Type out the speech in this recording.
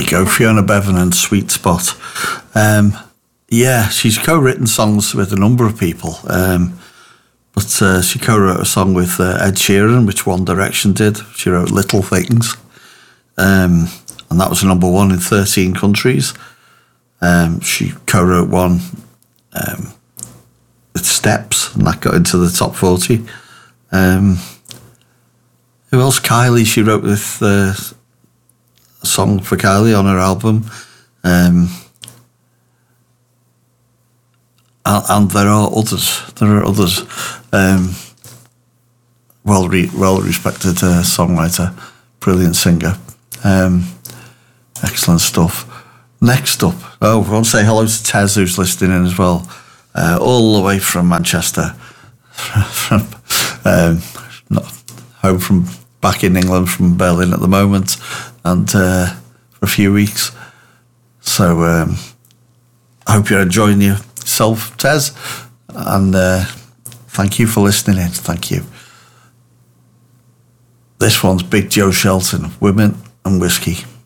go, Fiona Bevan and Sweet Spot. Yeah, she's co-written songs with a number of people, but she co-wrote a song with Ed Sheeran, which One Direction did. She wrote Little Things, and that was number one in 13 countries. She co-wrote one with Steps, and that got into the top 40. Who else? Kylie, she wrote with a song for Kylie on her album. And there are others. Well-respected songwriter, brilliant singer. Excellent stuff. Next up, I want to say hello to Tez, who's listening in as well, all the way from Manchester, home from back in England from Berlin at the moment, and for a few weeks. So I hope you're enjoying yourself, Tez, and thank you for listening in. Thank you. This one's Big Joe Shelton, Women and Whiskey.